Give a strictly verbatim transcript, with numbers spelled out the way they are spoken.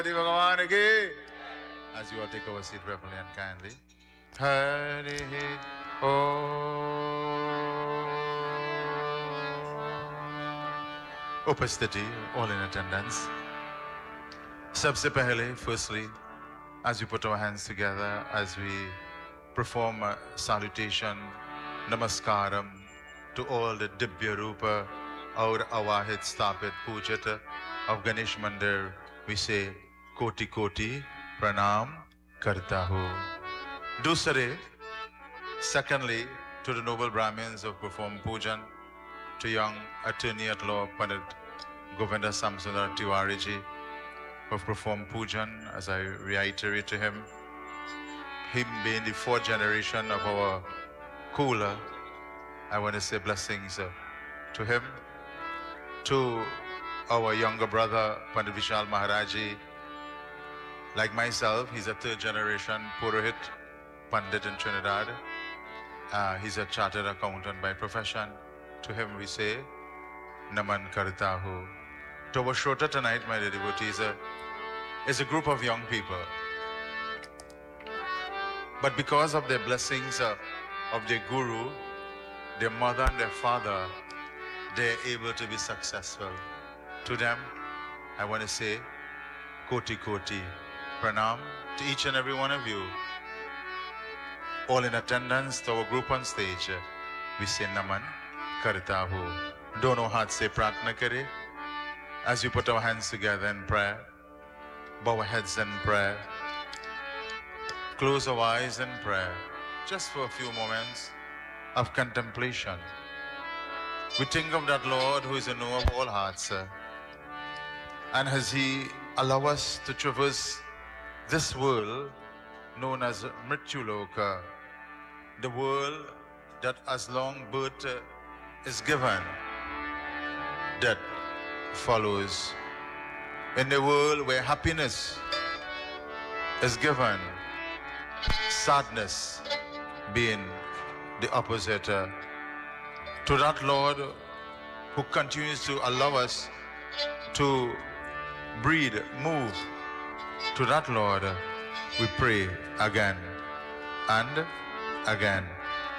Bhagavan ki. As you all take our seat properly and kindly. Hari Om. Upasthiti, all in attendance. Sabse pehle, firstly, as we put our hands together, as we perform a salutation, namaskaram to all the Dibya Rupa, our Avahit Stapit Pujata of Ganesh Mandir, we say Koti Koti Pranam Karta Ho. Dusare, secondly, to the noble Brahmins who perform pujan, to young attorney at law Pandit Govinda Samsundar Tiwari ji, who have performed pujan, as I reiterate to him, him being the fourth generation of our Kula, I want to say blessings uh, to him, to our younger brother Pandit Vishal Maharaji. Like myself, he's a third generation Purohit Pandit in Trinidad. Uh, he's a chartered accountant by profession. To him we say, Naman Karta Ho. To our Shota tonight, my dear devotees, uh, is a group of young people. But because of their blessings uh, of their guru, their mother and their father, they're able to be successful. To them, I want to say, Koti Koti Pranam to each and every one of you. All in attendance to our group on stage, we say Naman Karta Ho. Dono haath se pratna kare. As we put our hands together in prayer, bow our heads in prayer, close our eyes in prayer, just for a few moments of contemplation. We think of that Lord who is the knower of all hearts, and as He allow us to traverse this world known as Mrityuloka, the world that as long birth is given, death follows. In the world where happiness is given, sadness being the opposite. Uh, to that Lord who continues to allow us to breathe, move, to that Lord we pray again and again.